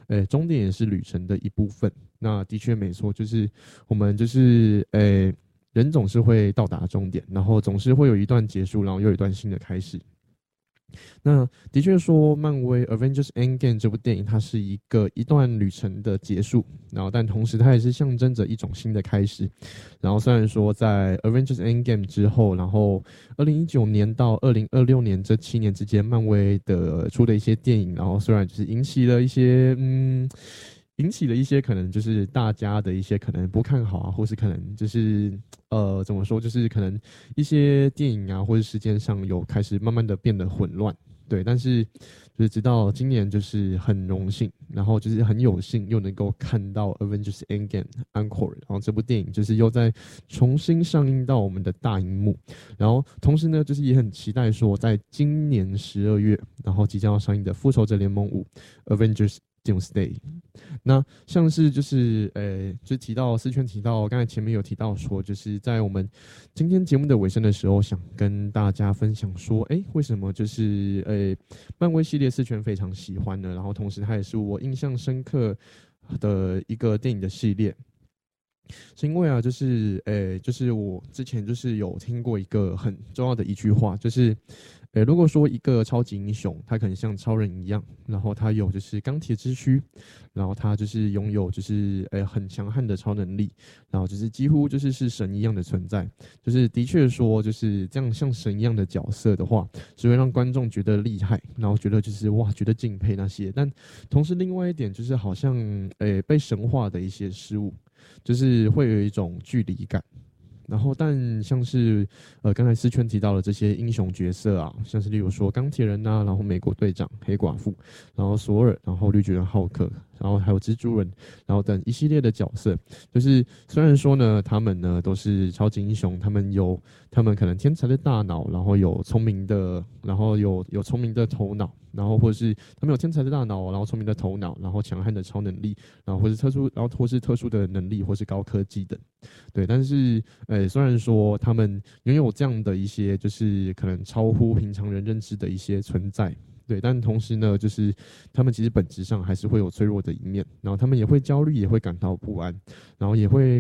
终点也是旅程的一部分。那的确没错，就是我们就是人总是会到达终点，然后总是会有一段结束，然后又有一段新的开始。那的确说，漫威《Avengers Endgame》这部电影，它是一段旅程的结束，然后但同时它也是象征着一种新的开始。然后虽然说在《Avengers Endgame》之后，然后2019年到2026年这7年之间，漫威的出的一些电影，然后虽然就是引起了一些可能就是大家的一些可能不看好啊，或是可能就是怎么说，就是可能一些电影啊或者时间上有开始慢慢的变得混乱，对，但是就是直到今年就是很荣幸，然后就是很有幸又能够看到《Avengers Endgame》Encore，然后这部电影就是又在重新上映到我们的大荧幕，然后同时呢就是也很期待说在今年12月，然后即将要上映的《复仇者联盟5》Avengers Doomsday。那像是就是就提到思圈提到，刚才前面有提到说，就是在我们今天节目的尾声的时候，想跟大家分享说，为什么就是漫威系列思圈非常喜欢呢？然后同时它也是我印象深刻的一个电影的系列。是因为啊，就是我之前就是有听过一个很重要的一句话，就是如果说一个超级英雄，他可能像超人一样，然后他有就是钢铁之躯，然后他就是拥有就是很强悍的超能力，然后就是几乎就是神一样的存在，就是的确说就是这样像神一样的角色的话，只会让观众觉得厉害，然后觉得就是哇，觉得敬佩那些，但同时另外一点就是好像被神化的一些事物。就是会有一种距离感。然后，但像是刚才思圈提到的这些英雄角色啊，像是例如说钢铁人呐、然后美国队长、黑寡妇，然后索尔，然后绿巨人浩克，然后还有蜘蛛人，然后等一系列的角色，就是虽然说呢，他们呢都是超级英雄，他们可能天才的大脑，然后有聪明的，然后有聪明的头脑，然后或者是他们有天才的大脑，然后聪明的头脑，然后强悍的超能力，然后或是特殊的能力，或是高科技等。对，但是虽然说他们拥有这样的一些，就是可能超乎平常人认知的一些存在，对，但同时呢，就是他们其实本质上还是会有脆弱的一面，然后他们也会焦虑，也会感到不安，然后也会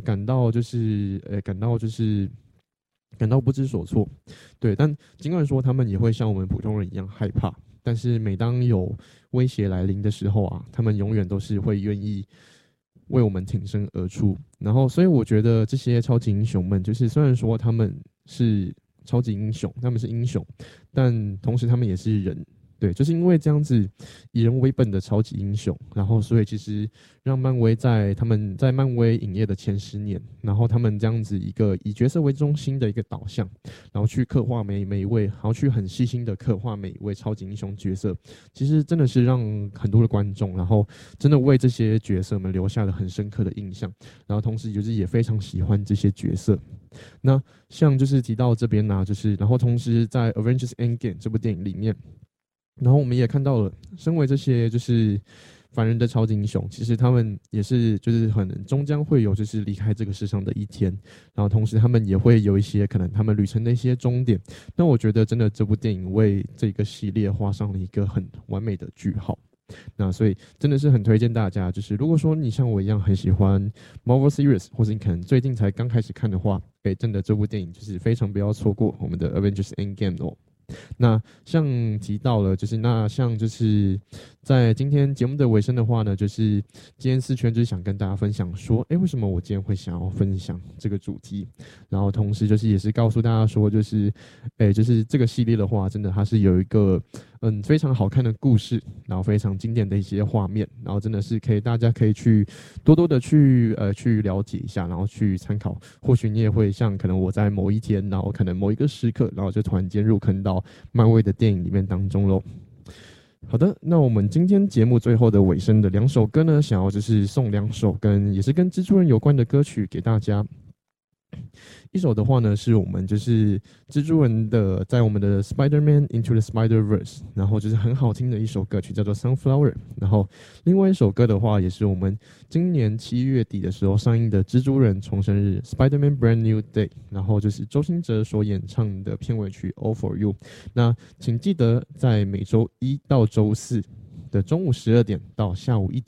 感到不知所措，对，但尽管说他们也会像我们普通人一样害怕，但是每当有威胁来临的时候啊，他们永远都是会愿意为我们挺身而出。然后，所以我觉得这些超级英雄们，就是虽然说他们是超级英雄，他们是英雄，但同时他们也是人。对，就是因为这样子以人为本的超级英雄，然后所以其实让漫威他们在漫威影业的前10年，然后他们这样子一个以角色为中心的一个导向，然后去刻画每一位，然后去很细心的刻画每一位超级英雄角色，其实真的是让很多的观众，然后真的为这些角色们留下了很深刻的印象，然后同时就是也非常喜欢这些角色。那像就是提到这边呢、就是然后同时在《Avengers Endgame》这部电影里面。然后我们也看到了，身为这些就是凡人的超级英雄，其实他们也是就是终将会有就是离开这个世上的一天，然后同时他们也会有一些可能他们旅程的一些终点。那我觉得真的这部电影为这个系列画上了一个很完美的句号。那所以真的是很推荐大家，就是如果说你像我一样很喜欢 Marvel Series，或是你可能最近才刚开始看的话，真的这部电影就是非常不要错过我们的 Avengers Endgame 哦。那像提到了，像就是在今天节目的尾声的话呢，就是今天思圈就是想跟大家分享说，为什么我今天会想要分享这个主题，然后同时就是也是告诉大家说，就是这个系列的话，真的它是有一个非常好看的故事，然后非常经典的一些画面，然后真的是大家可以去多多的去了解一下，然后去参考，或许你也会像可能我在某一天，然后可能某一个时刻，然后就突然间入坑到漫威的电影里面当中喽。好的，那我们今天节目最后的尾声的2首歌呢，想要就是送2首也是跟蜘蛛人有关的歌曲给大家。一首的话呢，是我们就是蜘蛛人的，在我们的 Spider-Man Into the Spider-Verse， 然后就是很好听的一首歌曲，叫做 Sunflower。然后另外一首歌的话，也是我们今年7月底的时候上映的蜘蛛人重生日 Spider-Man Brand New Day， 然后就是周兴哲所演唱的片尾曲 All For You。那请记得在每周1到周4的中午12点到下午1点。